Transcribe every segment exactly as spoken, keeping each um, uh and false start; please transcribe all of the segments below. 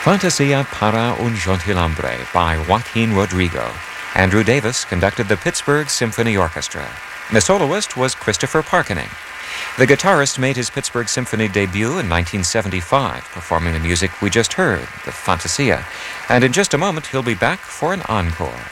Fantasia para un Gentilhombre by Joaquin Rodrigo. Andrew Davis conducted the Pittsburgh Symphony Orchestra. The soloist was Christopher Parkening. The guitarist made his Pittsburgh Symphony debut in nineteen seventy-five, performing the music we just heard, the Fantasia, and in just a moment he'll be back for an encore.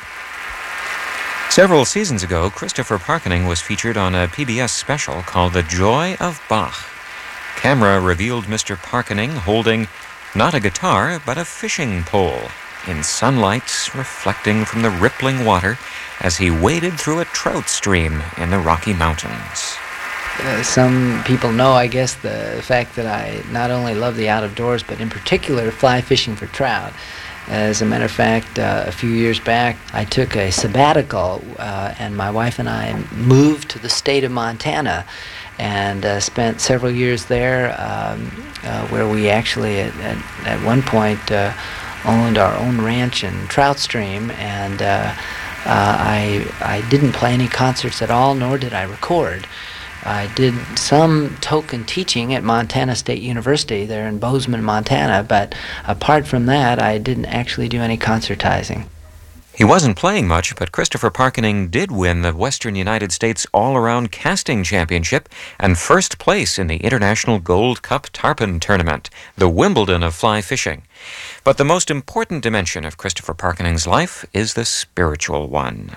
Several seasons ago, Christopher Parkening was featured on a P B S special called The Joy of Bach. Camera revealed Mister Parkening holding not a guitar, but a fishing pole, in sunlight reflecting from the rippling water as he waded through a trout stream in the Rocky Mountains. Uh, some people know, I guess, the fact that I not only love the out-of-doors, but in particular fly fishing for trout. As a matter of fact, uh, a few years back, I took a sabbatical, uh, and my wife and I moved to the state of Montana and uh, spent several years there, um, uh, where we actually, at, at, at one point, uh, owned our own ranch in Trout Stream, and uh, uh, I, I didn't play any concerts at all, nor did I record. I did some token teaching at Montana State University there in Bozeman, Montana, but apart from that, I didn't actually do any concertizing. He wasn't playing much, but Christopher Parkening did win the Western United States All-Around Casting Championship and first place in the International Gold Cup Tarpon Tournament, the Wimbledon of fly fishing. But the most important dimension of Christopher Parkening's life is the spiritual one.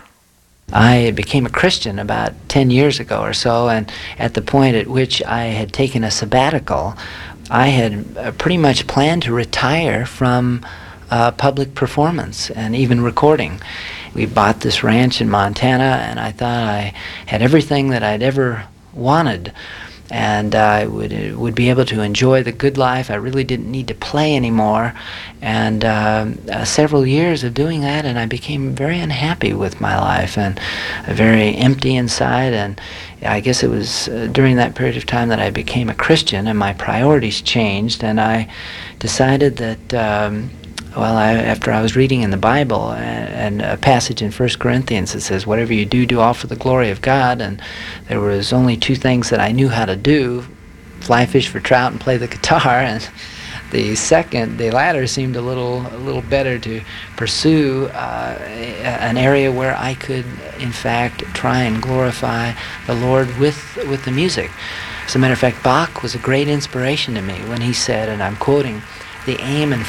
I became a Christian about ten years ago or so, and at the point at which I had taken a sabbatical, I had uh, pretty much planned to retire from uh, public performance and even recording. We bought this ranch in Montana, and I thought I had everything that I'd ever wanted, and I would uh, would be able to enjoy the good life. I really didn't need to play anymore, and uh, uh, several years of doing that, and I became very unhappy with my life and uh, very empty inside. And I guess it was uh, during that period of time that I became a Christian, and my priorities changed, and I decided that um, well, I, after I was reading in the Bible and, and a passage in First Corinthians that says, whatever you do, do all for the glory of God, and there was only two things that I knew how to do, fly fish for trout and play the guitar, and the second, the latter, seemed a little a little better to pursue uh, an area where I could, in fact, try and glorify the Lord with, with the music. As a matter of fact, Bach was a great inspiration to me when he said, and I'm quoting, "The aim and